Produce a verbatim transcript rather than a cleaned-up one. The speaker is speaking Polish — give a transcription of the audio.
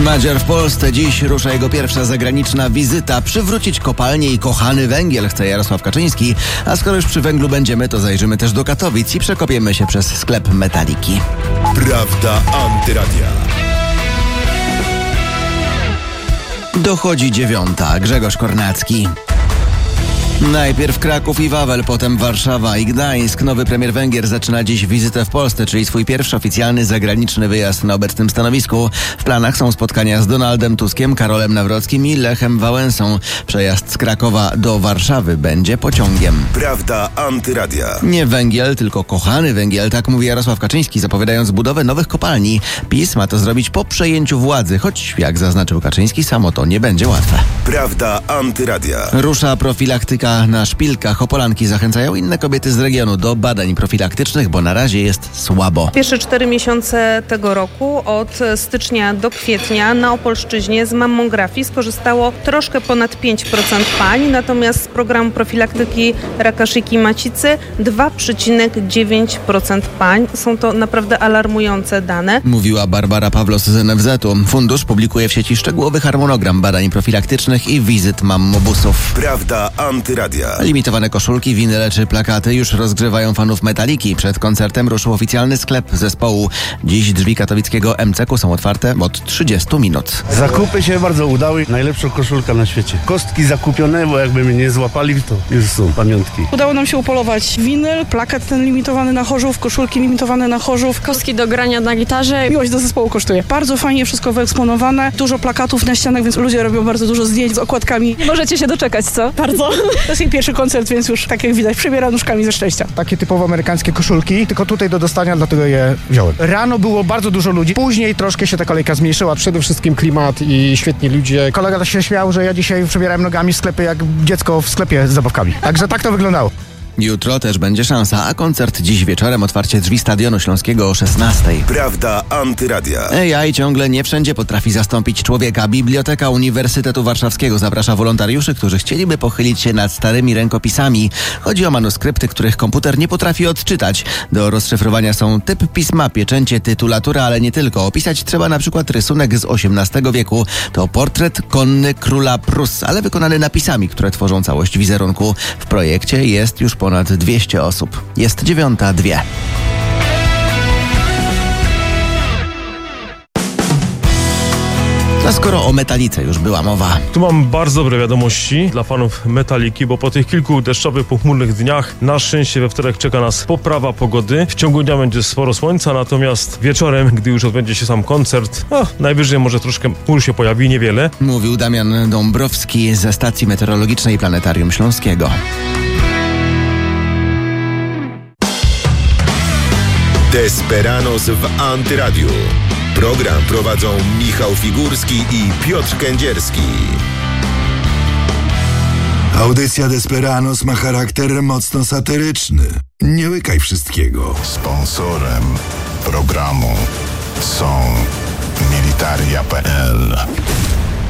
Madziar w Polsce. Dziś rusza jego pierwsza zagraniczna wizyta. Przywrócić kopalnię i kochany węgiel chce Jarosław Kaczyński. A skoro już przy węglu będziemy, to zajrzymy też do Katowic i przekopiemy się przez sklep Metaliki. Prawda Antyradia. Dochodzi dziewiąta. Grzegorz Kornacki. Najpierw Kraków i Wawel, potem Warszawa i Gdańsk. Nowy premier Węgier zaczyna dziś wizytę w Polsce, czyli swój pierwszy oficjalny zagraniczny wyjazd na obecnym stanowisku. W planach są spotkania z Donaldem Tuskiem, Karolem Nawrockim i Lechem Wałęsą. Przejazd z Krakowa do Warszawy będzie pociągiem. Prawda Antyradia. Nie węgiel, tylko kochany węgiel, tak mówi Jarosław Kaczyński, zapowiadając budowę nowych kopalni. PiS ma to zrobić po przejęciu władzy, choć jak zaznaczył Kaczyński, samo to nie będzie łatwe. Prawda Antyradia. Rusza profilaktyka na szpilkach. Opolanki zachęcają inne kobiety z regionu do badań profilaktycznych, bo na razie jest słabo. Pierwsze cztery miesiące tego roku, od stycznia do kwietnia, na Opolszczyźnie z mammografii skorzystało troszkę ponad pięć procent pań, natomiast z programu profilaktyki raka szyjki macicy dwa przecinek dziewięć procent pań. Są to naprawdę alarmujące dane. Mówiła Barbara Pawlos z N F Z u. Fundusz publikuje w sieci szczegółowy harmonogram badań profilaktycznych i wizyt mammobusów. Prawda Antyradia. Limitowane koszulki, winyle czy plakaty już rozgrzewają fanów Metaliki. Przed koncertem ruszył oficjalny sklep zespołu. Dziś drzwi katowickiego M C K u są otwarte od trzydziestu minut. Zakupy się bardzo udały. Najlepsza koszulka na świecie. Kostki zakupione, bo jakby mnie nie złapali, to już są pamiątki. Udało nam się upolować winyl, plakat ten limitowany na Chorzów, koszulki limitowane na Chorzów, kostki do grania na gitarze. Miłość do zespołu kosztuje. Bardzo fajnie wszystko wyeksponowane. Dużo plakatów na ścianach, więc ludzie robią bardzo dużo zdjęć z okładkami. Nie możecie się doczekać, co? Bardzo. To jest jej pierwszy koncert, więc już tak jak widać, przybiera nóżkami ze szczęścia. Takie typowo amerykańskie koszulki, tylko tutaj do dostania, dlatego je wziąłem. Rano było bardzo dużo ludzi, później troszkę się ta kolejka zmniejszyła. Przede wszystkim klimat i świetni ludzie. Kolega się śmiał, że ja dzisiaj przebierałem nogami w sklepy jak dziecko w sklepie z zabawkami. Także tak to wyglądało. Jutro też będzie szansa, a koncert dziś wieczorem, otwarcie drzwi Stadionu Śląskiego o szesnastej. Prawda Antyradia. A I ciągle nie wszędzie potrafi zastąpić człowieka. Biblioteka Uniwersytetu Warszawskiego zaprasza wolontariuszy, którzy chcieliby pochylić się nad starymi rękopisami. Chodzi o manuskrypty, których komputer nie potrafi odczytać. Do rozszyfrowania są typ pisma, pieczęcie, tytulatura, ale nie tylko. Opisać trzeba na przykład rysunek z osiemnastego wieku. To portret konny króla Prus, ale wykonany napisami, które tworzą całość wizerunku. W projekcie jest już ponad dwieście osób. Jest dziewiąta, dwie. A skoro o Metalice już była mowa. Tu mam bardzo dobre wiadomości dla fanów Metaliki, bo po tych kilku deszczowych, pochmurnych dniach na szczęście we wtorek czeka nas poprawa pogody. W ciągu dnia będzie sporo słońca, natomiast wieczorem, gdy już odbędzie się sam koncert, no, najwyżej może troszkę chmur się pojawi, niewiele. Mówił Damian Dąbrowski ze stacji meteorologicznej Planetarium Śląskiego. Desperanos w Antyradiu. Program prowadzą Michał Figurski i Piotr Kędzierski. Audycja Desperanos ma charakter mocno satyryczny. Nie łykaj wszystkiego. Sponsorem programu są militaria kropka p l.